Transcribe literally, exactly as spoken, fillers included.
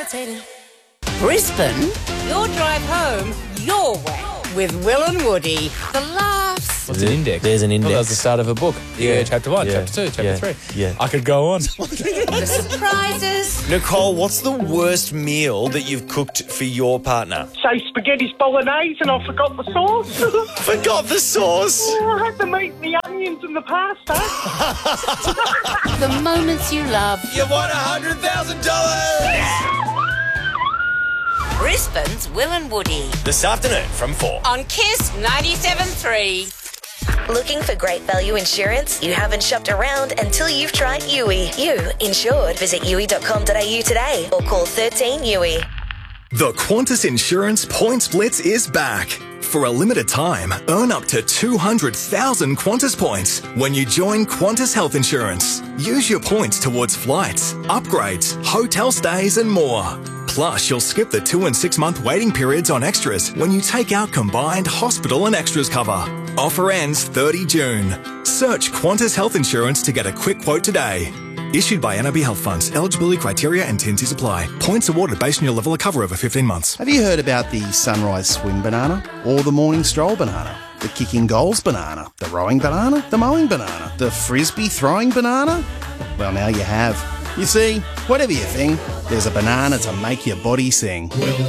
levitating. Brisbane, your drive home, your way. With Will and Woody. The laughs. What's an index? There's an index. Well, that's the start of a book. Yeah, yeah. Chapter one, yeah. chapter two, chapter yeah. three. Yeah. I could go on. The surprises. Nicole, what's the worst meal that you've cooked for your partner? Say spaghetti bolognese and I forgot the sauce. Forgot the sauce? Oh, I had to meet the onions and the pasta. The moments you love. You won one hundred thousand dollars! Brisbane's Will and Woody. This afternoon from four. On Kiss ninety-seven point three. Looking for great value insurance? You haven't shopped around until you've tried U I. You insured. Visit U I dot com dot a u today or call thirteen U I. The Qantas Insurance Points Blitz is back. For a limited time, earn up to two hundred thousand Qantas points when you join Qantas Health Insurance. Use your points towards flights, upgrades, hotel stays and more. Plus, you'll skip the two and six month waiting periods on extras when you take out combined hospital and extras cover. Offer ends thirtieth of June. Search Qantas Health Insurance to get a quick quote today. Issued by N I B Health Funds. Eligibility criteria and T and Cs apply. Points awarded based on your level of cover over fifteen months. Have you heard about the sunrise swim banana? Or the morning stroll banana? The kicking goals banana? The rowing banana? The mowing banana? The frisbee throwing banana? Well, now you have. You see, whatever you think, there's a banana to make your body sing.